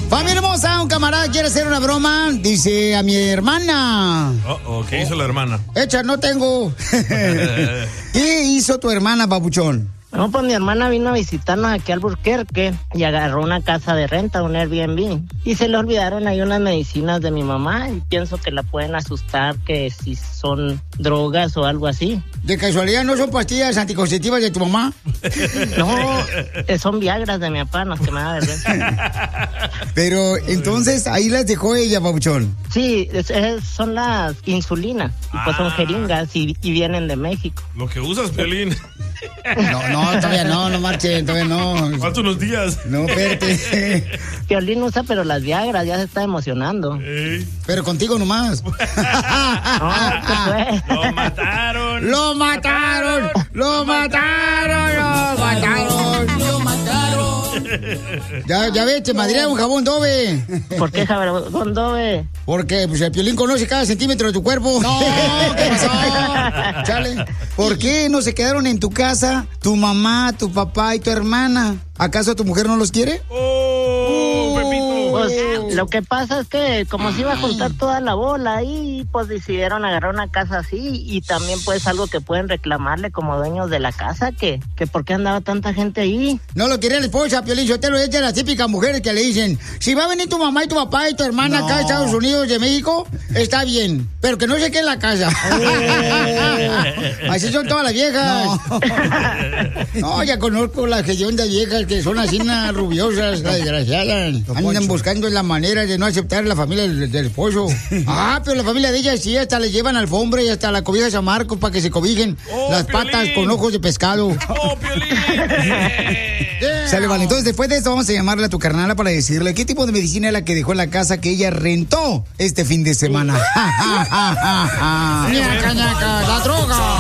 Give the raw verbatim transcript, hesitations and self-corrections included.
Familia hermosa, un camarada quiere hacer una broma. Dice a mi hermana. Oh, oh, ¿qué hizo la hermana? Echa, no tengo. ¿Qué hizo tu hermana, papuchón? No, pues mi hermana vino a visitarnos aquí al Albuquerque y agarró una casa de renta, un Airbnb. Y se le olvidaron ahí unas medicinas de mi mamá y pienso que la pueden asustar, que si son drogas o algo así. ¿De casualidad no son pastillas anticonceptivas de tu mamá? No, son Viagras de mi papá, no es que me da vergüenza. Pero entonces ahí las dejó ella, papuchón. Sí, es, es, son las insulinas, y pues son Ah. jeringas y, y vienen de México. Lo que usas, Piolín. No, no, todavía no, no marchen, todavía no. Faltan unos días. No, espérate. Piolín usa, pero las Viagras ya se está emocionando. Ey. Pero contigo nomás. No, ¿qué fue? Lo mataron. ¡Lo mataron! ¡Lo mataron! ¡Lo mataron! ¡Lo mataron! Ya, ya ves, te madrearon un jabón Dove. ¿Por qué jabón Dove? Porque pues, el Piolín conoce cada centímetro de tu cuerpo. No, ¿qué pasó? Chale. ¿Por qué no se quedaron en tu casa tu mamá, tu papá y tu hermana? ¿Acaso tu mujer no los quiere? ¡Oh, Pepito! Pues lo que pasa es que como se iba a juntar toda la bola ahí, pues decidieron agarrar una casa así y también pues algo que pueden reclamarle como dueños de la casa, que, que por qué andaba tanta gente ahí. No lo quería la esposa, Piolín, yo te lo he hecho a las típicas mujeres que le dicen, si va a venir tu mamá y tu papá y tu hermana No. acá a Estados Unidos de México, está bien, pero que no se quede en la casa. Así son todas las viejas. No, no ya conozco las hediondas viejas que son así unas rubiosas, las desgraciadas. Andan buscando la manera de no aceptar la familia del, del esposo. Ah, pero la familia de ellas sí, hasta les llevan alfombra y hasta la cobija de San Marcos para que se cobijen Oh, las Piolín. patas con ojos de pescado. ¡Oh, Piolín! Sale, vale. Entonces, después de esto, vamos a llamarle a tu carnala para decirle qué tipo de medicina es la que dejó en la casa que ella rentó este fin de semana. ¡Ñaca, ñaca! ¡La droga!